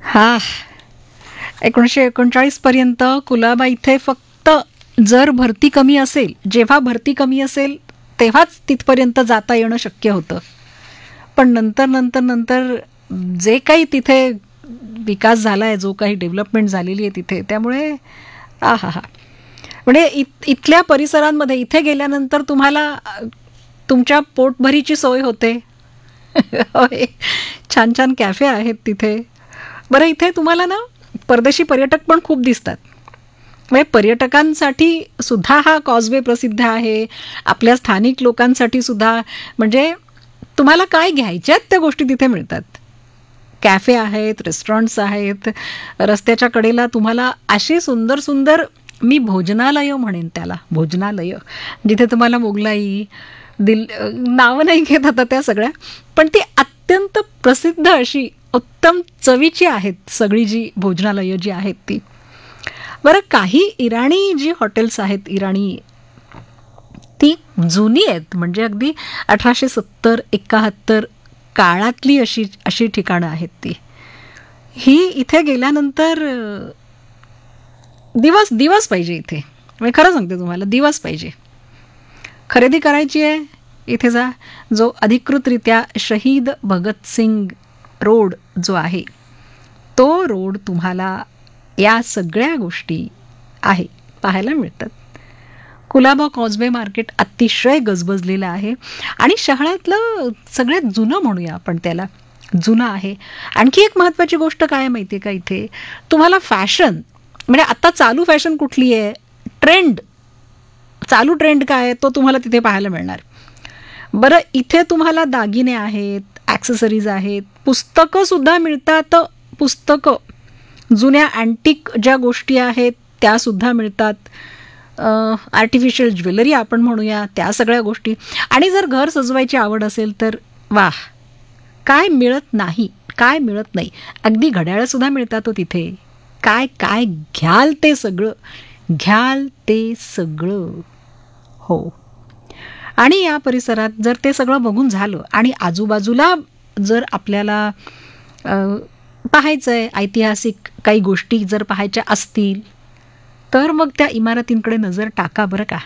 हा 1939 पर्यंत कुलाबा इथे फक्त जर भरती कमी असेल, जेव्हा भरती कमी असेल तेव्हाच तिथपर्यंत जाता येणं शक्य होतं. पण नंतर नंतर नंतर जे काही तिथे विकास झाला आहे, जो काही डेव्हलपमेंट झालेली आहे तिथे, त्यामुळे हा हा म्हणजे इथल्या परिसरांमध्ये इथे गेल्यानंतर तुम्हाला तुमच्या पोटभरीची सोय होते. होय. छान छान कॅफे आहेत तिथे. बरं, इथे तुम्हाला ना परदेशी पर्यटक पण खूप दिसतात. म्हणजे पर्यटकांसाठी सुद्धा हा कॉजवे प्रसिद्ध आहे, आपल्या स्थानिक लोकांसाठी सुद्धा. म्हणजे तुम्हाला काय घ्यायच्यात त्या गोष्टी तिथे मिळतात. कॅफे आहेत, रेस्टॉरंट्स आहेत, रस्त्याच्या कडेला तुम्हाला अशी सुंदर सुंदर, मी भोजनालय म्हणेन त्याला, भोजनालय, जिथे तुम्हाला मोगलाई नावं नाही घेत आता त्या सगळ्या, पण ती अत्यंत प्रसिद्ध अशी उत्तम चवीची आहेत सगळी जी भोजनालयं जी आहेत ती. बरं, काही इराणी जी हॉटेल्स आहेत इराणी, ती जुनी आहेत, म्हणजे अगदी 1870-71 काळातली अशी अशी ठिकाणं आहेत ती. ही इथे गेल्यानंतर दिवस दिवस पाहिजे इथे. म्हणजे खरं सांगते तुम्हाला, दिवस पाहिजे. खरेदी करायची आहे, इथे जा. जो अधिकृतरित्या शहीद भगतसिंग रोड जो आहे, तो रोड तुम्हाला या सगळ्या गोष्टी आहे पाहायला मिळतात. कुलाबा कॉजवे मार्केट अतिशय गजबजलेलं आहे आणि शहरातलं सगळ्यात जुनं म्हणूया आपण त्याला, जुनं आहे. आणखी एक महत्त्वाची गोष्ट काय आहे माहिती आहे का, इथे तुम्हाला फॅशन, म्हणजे आता चालू फॅशन कुठली आहे, ट्रेंड, चालू ट्रेंड काय आहे तो तुम्हाला तिथे पाहायला मिळणार. बरं, इथे तुम्हाला दागिने आहेत, ॲक्सेसरीज आहेत, पुस्तकंसुद्धा मिळतात. पुस्तकं, जुन्या अँटिक ज्या गोष्टी आहेत त्यासुद्धा मिळतात. आर्टिफिशियल ज्वेलरी आपण म्हणूया, त्या सगळ्या गोष्टी. आणि जर घर सजवायची आवड असेल तर वाह, काय मिळत नाही, काय मिळत नाही. अगदी घड्याळंसुद्धा मिळतात तिथे. काय काय घ्याल ते सगळं, घ्याल ते सगळं. हो. आणि या परिसरात जर ते सगळं बघून झालं आणि आजूबाजूला जर आपल्याला पाहायचं आहे, ऐतिहासिक काही गोष्टी जर पाहायच्या असतील, तर मग त्या इमारतींकडे नजर टाका बरं का.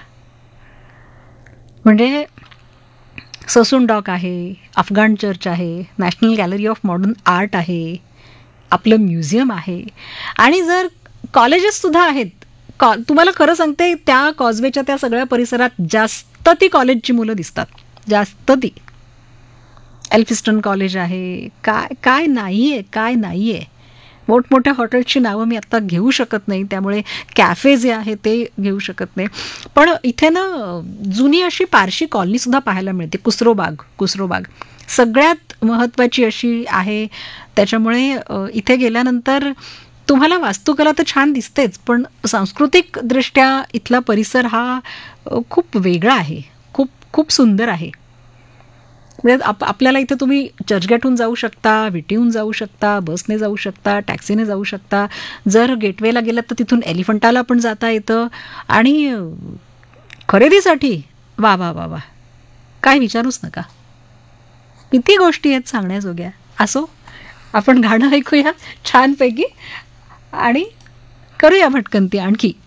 म्हणजे ससून डॉक आहे, अफगाण चर्च आहे, national gallery of modern art आहे, आपलं म्युझियम आहे, आणि जर कॉलेजेससुद्धा आहेत. तुम्हाला खरं सांगते, त्या कॉजवेच्या त्या सगळ्या परिसरात जास्त ती कॉलेजची मुलं दिसतात, जास्त ती. एल्फिस्टन कॉलेज आहे, काय काय नाही आहे, काय नाही आहे. मोठमोठ्या हॉटेल्सची नावं मी आत्ता घेऊ शकत नाही, त्यामुळे कॅफे जे आहे ते घेऊ शकत नाही. पण इथे ना जुनी अशी पारशी कॉलनीसुद्धा पाहायला मिळते, कुसरोबाग सगळ्यात महत्त्वाची अशी आहे. त्याच्यामुळे इथे गेल्यानंतर तुम्हाला वास्तुकला तर छान दिसतेच, पण सांस्कृतिकदृष्ट्या इथला परिसर हा खूप वेगळा आहे, खूप खूप सुंदर आहे. म्हणजे आपल्याला इथे तुम्ही चर्चगेटहून जाऊ शकता, विटीहून जाऊ शकता, बसने जाऊ शकता, टॅक्सीने जाऊ शकता. जर गेटवेला गेलात तर तिथून एलिफंटाला पण जाता येतं. आणि खरेदीसाठी वा वा वा वा, काय विचारूच नका, किती गोष्टी आहेत सांगण्याजोग्या. असो, आपण गाणं ऐकूया छानपैकी आणि करूया भटकंती आणखी.